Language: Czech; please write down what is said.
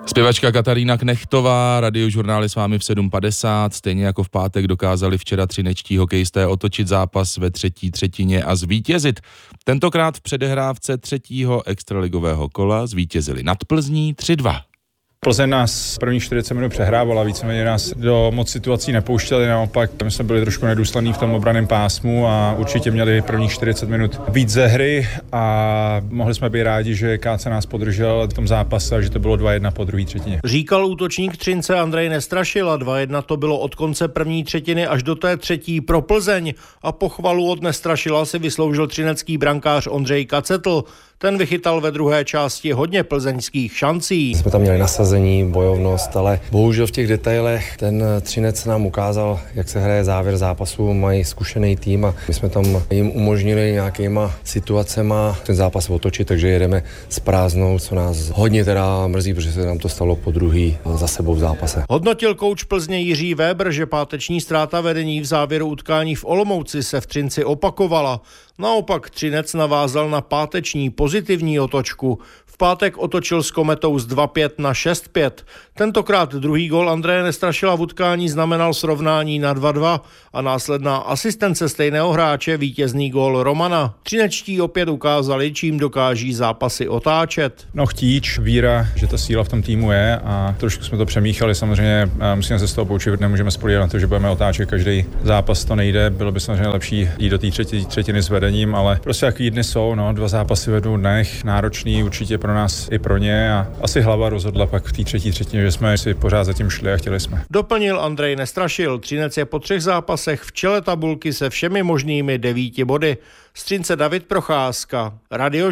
Zpěvačka Katarína Knechtová, Radiožurnály s vámi v 7:50, stejně jako v pátek dokázali včera třinečtí hokejisté otočit zápas ve třetí třetině a zvítězit. Tentokrát v předehrávce třetího extraligového kola zvítězili nad Plzní 3-2. Plzeň nás prvních 40 minut přehrávala, víceméně nás do moc situací nepouštěli, naopak my jsme byli trošku nedůslední v tom obranném pásmu a určitě měli prvních 40 minut víc ze hry a mohli jsme být rádi, že KC nás podržel v tom zápase a že to bylo 2-1 po druhé třetině. Říkal útočník Třince Andrej Nestrašil a 2-1 to bylo od konce první třetiny až do té třetí pro Plzeň a pochvalu od Nestrašila si vysloužil třinecký brankář Ondřej Kacetl. Ten vychytal ve druhé části hodně plzeňských šancí. Jsme tam měli nasazení, bojovnost, ale bohužel v těch detailech ten Třinec nám ukázal, jak se hraje závěr zápasu, mají zkušený tým a my jsme tam jim umožnili nějakýma situacema ten zápas otočit, takže jedeme s prázdnou, co nás hodně teda mrzí, protože se nám to stalo po druhý za sebou v zápase. Hodnotil kouč Plzně Jiří Weber, že páteční ztráta vedení v závěru utkání v Olomouci se v Třinci opakovala. Naopak Třinec navázal na páteční pozitivní otočku. V pátek otočil s Kometou z 2-5 na 6-5. Tentokrát druhý gól Andreje Nestrašila v utkání znamenal srovnání na 2-2 a následná asistence stejného hráče vítězný gól Romana. Třinečtí opět ukázali, čím dokáží zápasy otáčet. No chtíč, víra, že ta síla v tom týmu je a trošku jsme to přemíchali, samozřejmě musíme se z toho poučit, nemůžeme spolíhat na to, že budeme otáčet každý zápas, to nejde, bylo by samozřejmě lepší jít do té třetiny s vedením, ale prostě jaký dny jsou, 2 zápasy ve 2 dnech, náročný určitě pro nás i pro ně a asi hlava rozhodla pak v té třetí třetině, že jsme si pořád zatím šli a chtěli jsme. Doplnil Andrej Nestrašil, Třinec je po 3 zápasech v čele tabulky se všemi možnými 9 body. Z Třince David Procházka, Radio